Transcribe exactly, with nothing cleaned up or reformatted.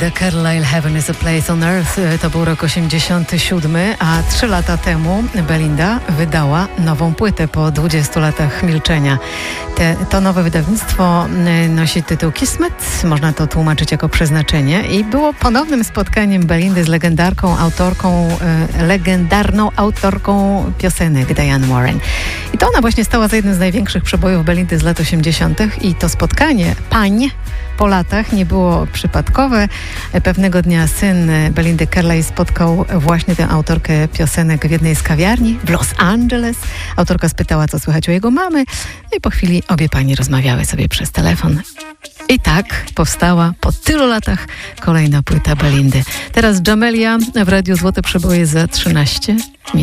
Belinda Carlisle, Heaven is a Place on Earth. To był rok osiemdziesiąty siódmy, a trzy lata temu Belinda wydała nową płytę po dwudziestu latach milczenia. Te, to nowe wydawnictwo nosi tytuł Kismet, można to tłumaczyć jako przeznaczenie, i było ponownym spotkaniem Belindy z legendarką autorką, e, legendarną autorką piosenek Diane Warren. I to ona właśnie stała za jednym z największych przebojów Belindy z lat osiemdziesiątych. I to spotkanie pań po latach nie było przypadkowe. Pewnego dnia syn Belindy Carlisle spotkał właśnie tę autorkę piosenek w jednej z kawiarni w Los Angeles. Autorka spytała, co słychać u jego mamy. No i po chwili obie pani rozmawiały sobie przez telefon. I tak powstała po tylu latach kolejna płyta Belindy. Teraz Jamelia w Radiu Złote Przeboje za trzynaście minut.